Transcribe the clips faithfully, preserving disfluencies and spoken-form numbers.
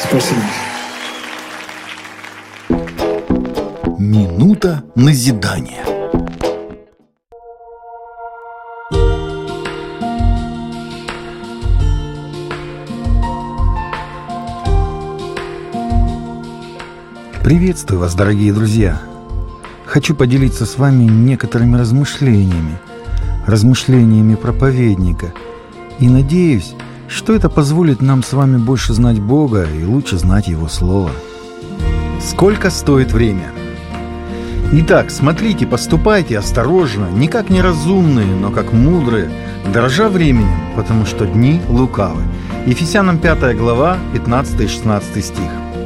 Спасибо. Минута назидания. Приветствую вас, дорогие друзья! Хочу поделиться с вами некоторыми размышлениями, размышлениями проповедника, и надеюсь, что это позволит нам с вами больше знать Бога и лучше знать Его Слово. Сколько стоит время? Итак, смотрите, поступайте осторожно, не как неразумные, но как мудрые, дорожа временем, потому что дни лукавы. Ефесянам пятая глава, пятнадцатый и шестнадцатый стих.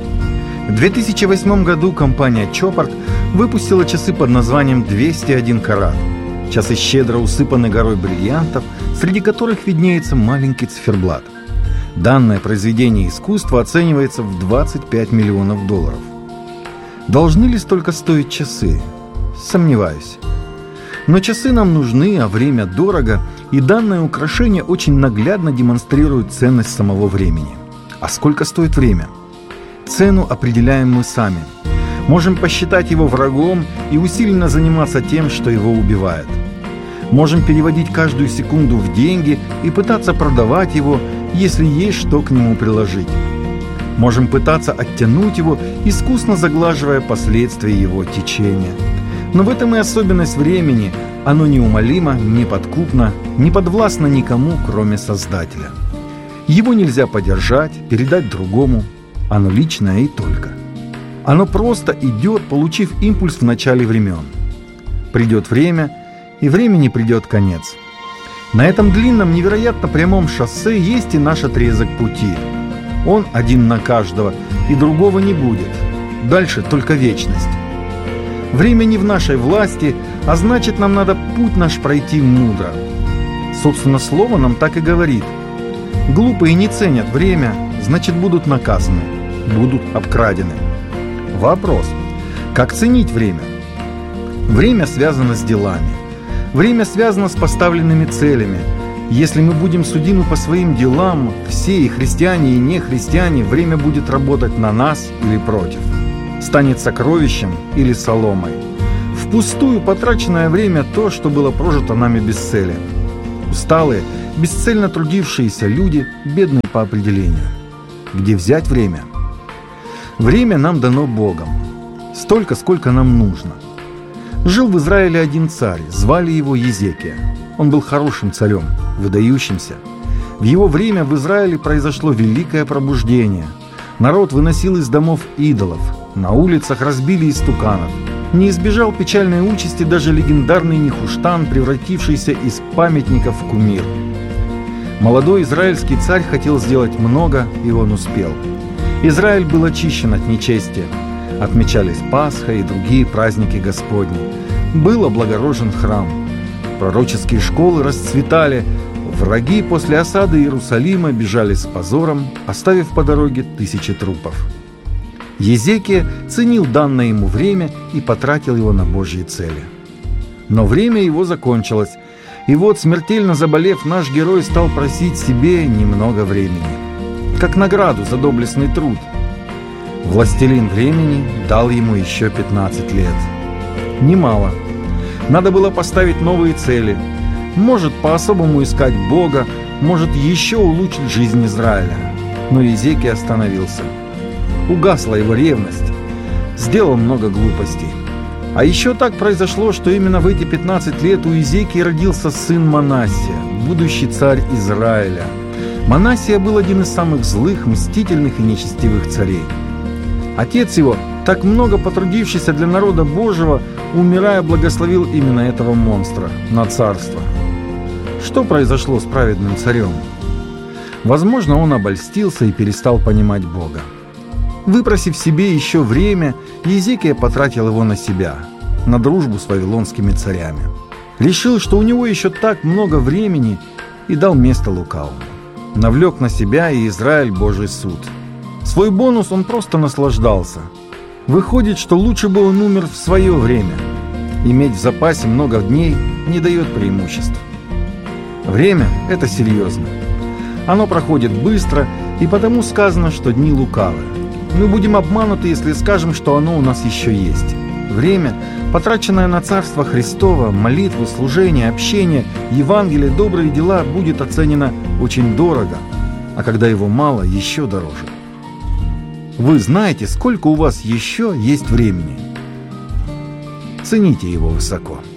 В две тысячи восьмом году компания Chopard выпустила часы под названием двести один карат. Часы щедро усыпаны горой бриллиантов, среди которых виднеется маленький циферблат. Данное произведение искусства оценивается в двадцать пять миллионов долларов. Должны ли столько стоить часы? Сомневаюсь. Но часы нам нужны, а время дорого, и данное украшение очень наглядно демонстрирует ценность самого времени. А сколько стоит время? Цену определяем мы сами. Можем посчитать его врагом и усиленно заниматься тем, что его убивает. Можем переводить каждую секунду в деньги и пытаться продавать его, если есть что к нему приложить. Можем пытаться оттянуть его, искусно заглаживая последствия его течения. Но в этом и особенность времени. Оно неумолимо, неподкупно, не подвластно никому, кроме Создателя. Его нельзя подержать, передать другому. Оно личное и только. Оно просто идет, получив импульс в начале времен. Придет время, и времени придет конец. На этом длинном, невероятно прямом шоссе есть и наш отрезок пути. Он один на каждого, и другого не будет. Дальше только вечность. Время не в нашей власти, а значит, нам надо путь наш пройти мудро. Собственно, слово нам так и говорит. Глупые не ценят время, значит, будут наказаны, будут обкрадены. Вопрос: как ценить время? Время связано с делами. Время связано с поставленными целями. Если мы будем судимы по своим делам, все, и христиане, и нехристиане, время будет работать на нас или против. Станет сокровищем или соломой. Впустую потраченное время – то, что было прожито нами без цели. Усталые, бесцельно трудившиеся люди, бедные по определению. Где взять время? Время нам дано Богом. Столько, сколько нам нужно. Жил в Израиле один царь, звали его Езекия. Он был хорошим царем, выдающимся. В его время в Израиле произошло великое пробуждение. Народ выносил из домов идолов, на улицах разбили истуканов. Не избежал печальной участи даже легендарный Нехуштан, превратившийся из памятников в кумир. Молодой израильский царь хотел сделать много, и он успел. Израиль был очищен от нечестия. Отмечались Пасха и другие праздники Господни. Был облагорожен храм. Пророческие школы расцветали. Враги после осады Иерусалима бежали с позором, оставив по дороге тысячи трупов. Езекия ценил данное ему время и потратил его на Божьи цели. Но время его закончилось. И вот, смертельно заболев, наш герой стал просить себе немного времени. Как награду за доблестный труд. Властелин времени дал ему еще пятнадцать лет. Немало. Надо было поставить новые цели. Может, по-особому искать Бога, может, еще улучшить жизнь Израиля. Но Езекия остановился. Угасла его ревность. Сделал много глупостей. А еще так произошло, что именно в эти пятнадцать лет у Езекии родился сын Манассия, будущий царь Израиля. Манассия был один из самых злых, мстительных и нечестивых царей. Отец его, так много потрудившийся для народа Божьего, умирая, благословил именно этого монстра на царство. Что произошло с праведным царем? Возможно, он обольстился и перестал понимать Бога. Выпросив себе еще время, Езекия потратил его на себя, на дружбу с вавилонскими царями. Решил, что у него еще так много времени, и дал место лукавому. Навлек на себя и Израиль Божий суд. Свой бонус он просто наслаждался. Выходит, что лучше бы он умер в свое время. Иметь в запасе много дней не дает преимуществ. Время – это серьезно. Оно проходит быстро, И потому сказано, что дни лукавы. Мы будем обмануты, если скажем, что оно у нас еще есть. Время, потраченное на Царство Христово, молитвы, служение, общение, Евангелие, добрые дела, будет оценено очень дорого, а когда его мало, еще дороже. Вы знаете, сколько у вас еще есть времени. Цените его высоко.